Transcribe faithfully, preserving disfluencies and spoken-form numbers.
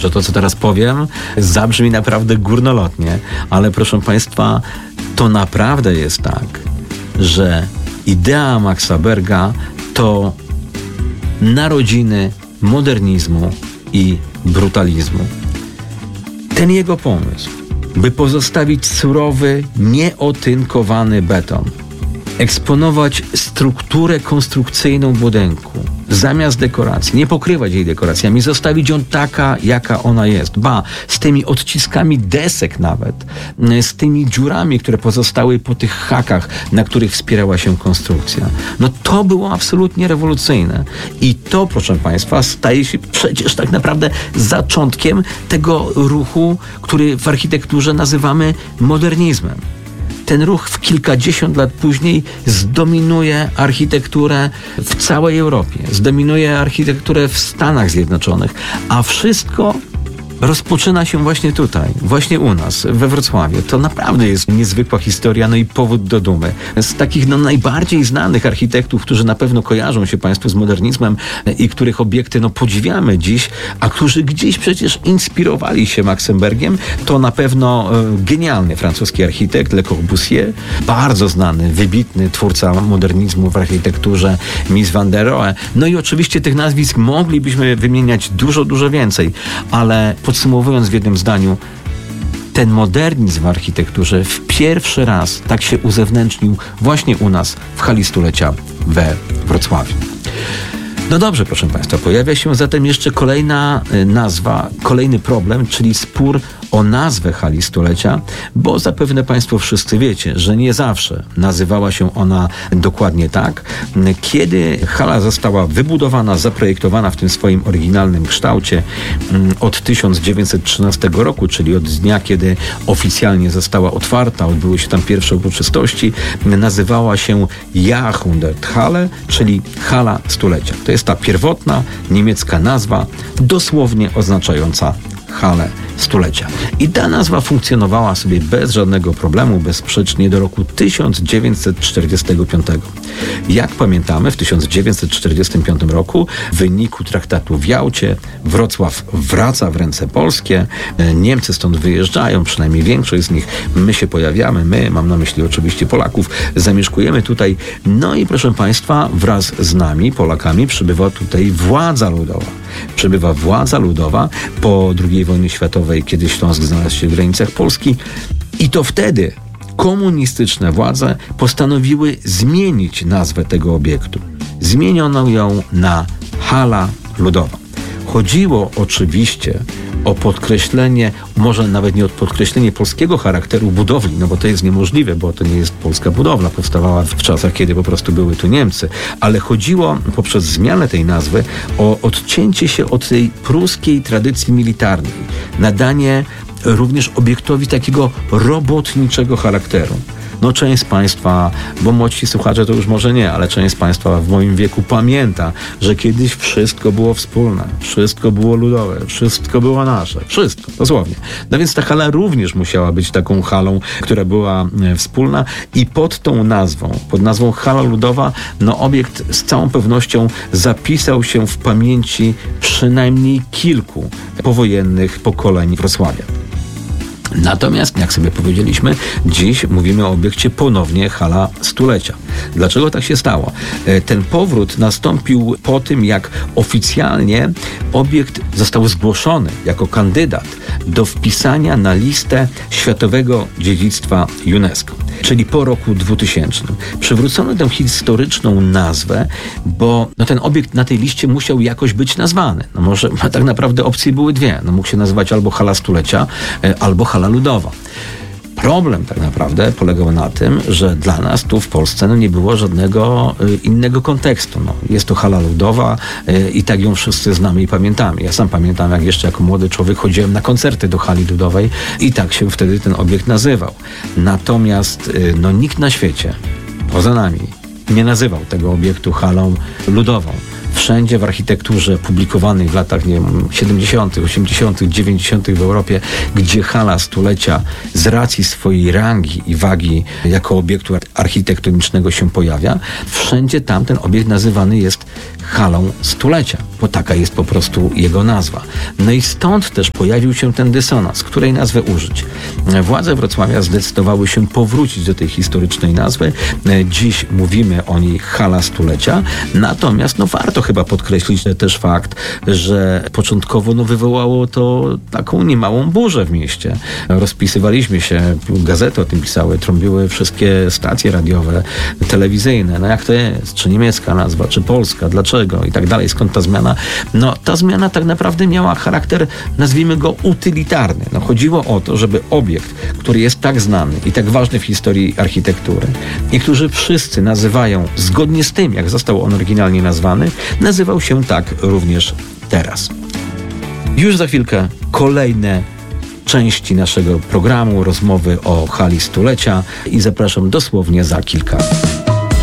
że to, co teraz powiem, zabrzmi naprawdę górnolotnie, ale proszę Państwa, to naprawdę jest tak, że idea Maxa Berga to narodziny modernizmu i brutalizmu. Ten jego pomysł, by pozostawić surowy, nieotynkowany beton, eksponować strukturę konstrukcyjną budynku, zamiast dekoracji, nie pokrywać jej dekoracjami, zostawić ją taka, jaka ona jest. Ba, z tymi odciskami desek nawet, z tymi dziurami, które pozostały po tych hakach, na których wspierała się konstrukcja. No to było absolutnie rewolucyjne. I to, proszę Państwa, staje się przecież tak naprawdę zaczątkiem tego ruchu, który w architekturze nazywamy modernizmem. Ten ruch w kilkadziesiąt lat później zdominuje architekturę w całej Europie, zdominuje architekturę w Stanach Zjednoczonych, a wszystko rozpoczyna się właśnie tutaj, właśnie u nas, we Wrocławiu. To naprawdę jest niezwykła historia, no i powód do dumy. Z takich no, najbardziej znanych architektów, którzy na pewno kojarzą się Państwu z modernizmem i których obiekty no, podziwiamy dziś, a którzy gdzieś przecież inspirowali się Maxem Bergiem, to na pewno e, genialny francuski architekt Le Corbusier, bardzo znany, wybitny twórca modernizmu w architekturze Mies van der Rohe. No i oczywiście tych nazwisk moglibyśmy wymieniać dużo, dużo więcej, ale podsumowując w jednym zdaniu, ten modernizm w architekturze w pierwszy raz tak się uzewnętrznił właśnie u nas w hali stulecia we Wrocławiu. No dobrze, proszę Państwa, pojawia się zatem jeszcze kolejna nazwa, kolejny problem, czyli spór o nazwę hali stulecia, bo zapewne Państwo wszyscy wiecie, że nie zawsze nazywała się ona dokładnie tak. Kiedy hala została wybudowana, zaprojektowana w tym swoim oryginalnym kształcie od tysiąc dziewięćset trzynastego roku, czyli od dnia, kiedy oficjalnie została otwarta, odbyły się tam pierwsze uroczystości, nazywała się Jahrhunderthalle, czyli hala stulecia. To jest ta pierwotna niemiecka nazwa, dosłownie oznaczająca halę stulecia. I ta nazwa funkcjonowała sobie bez żadnego problemu, bezsprzecznie do roku tysiąc dziewięćset czterdziestego piątego. Jak pamiętamy, w tysiąc dziewięćset czterdziestym piątym roku w wyniku traktatu w Jałcie Wrocław wraca w ręce polskie, Niemcy stąd wyjeżdżają, przynajmniej większość z nich, my się pojawiamy, my, mam na myśli oczywiście Polaków, zamieszkujemy tutaj, no i proszę Państwa, wraz z nami, Polakami, przybywa tutaj władza ludowa. Przybywa władza ludowa po drugiej wojnie światowej, kiedy Śląsk znalazł się w granicach Polski i to wtedy komunistyczne władze postanowiły zmienić nazwę tego obiektu. Zmieniono ją na Hala Ludowa. Chodziło oczywiście o podkreślenie, może nawet nie o podkreślenie polskiego charakteru budowli, no bo to jest niemożliwe, bo to nie jest polska budowla, powstawała w czasach, kiedy po prostu były tu Niemcy, ale chodziło poprzez zmianę tej nazwy o odcięcie się od tej pruskiej tradycji militarnej, nadanie również obiektowi takiego robotniczego charakteru. No część z Państwa, bo młodsi słuchacze to już może nie, ale część z Państwa w moim wieku pamięta, że kiedyś wszystko było wspólne, wszystko było ludowe, wszystko było nasze, wszystko, dosłownie. No więc ta hala również musiała być taką halą, która była wspólna i pod tą nazwą, pod nazwą Hala Ludowa, no obiekt z całą pewnością zapisał się w pamięci przynajmniej kilku powojennych pokoleń Wrocławia. Natomiast, jak sobie powiedzieliśmy, dziś mówimy o obiekcie ponownie hala stulecia. Dlaczego tak się stało? Ten powrót nastąpił po tym, jak oficjalnie obiekt został zgłoszony jako kandydat do wpisania na listę Światowego Dziedzictwa UNESCO. Czyli po roku dwutysięcznym. Przywrócono tę historyczną nazwę, bo no, ten obiekt na tej liście musiał jakoś być nazwany. No może no, tak naprawdę opcje były dwie. No, mógł się nazywać albo hala stulecia, albo hala ludowa. Problem tak naprawdę polegał na tym, że dla nas tu w Polsce no, nie było żadnego y, innego kontekstu. No, jest to hala ludowa y, i tak ją wszyscy znamy i pamiętamy. Ja sam pamiętam, jak jeszcze jako młody człowiek chodziłem na koncerty do hali ludowej i tak się wtedy ten obiekt nazywał. Natomiast y, no, nikt na świecie, poza nami, nie nazywał tego obiektu halą ludową. wszędzie w architekturze publikowanej w latach, nie wiem, siedemdziesiątych, osiemdziesiątych, dziewięćdziesiątych w Europie, gdzie hala stulecia z racji swojej rangi i wagi jako obiektu architektonicznego się pojawia, wszędzie tam ten obiekt nazywany jest halą stulecia, bo taka jest po prostu jego nazwa. No i stąd też pojawił się ten dysonans, której nazwę użyć. Władze Wrocławia zdecydowały się powrócić do tej historycznej nazwy. Dziś mówimy o niej hala stulecia, natomiast no warto chyba podkreślić też fakt, że początkowo no, wywołało to taką niemałą burzę w mieście. Rozpisywaliśmy się, gazety o tym pisały, trąbiły wszystkie stacje radiowe, telewizyjne. No jak to jest? Czy niemiecka nazwa, czy polska? Dlaczego? I tak dalej. Skąd ta zmiana? No ta zmiana tak naprawdę miała charakter, nazwijmy go, utylitarny. No, chodziło o to, żeby obiekt, który jest tak znany i tak ważny w historii architektury i który wszyscy nazywają zgodnie z tym, jak został on oryginalnie nazwany, nazywał się tak również teraz. Już za chwilkę kolejne części naszego programu, rozmowy o hali stulecia i zapraszam dosłownie za kilka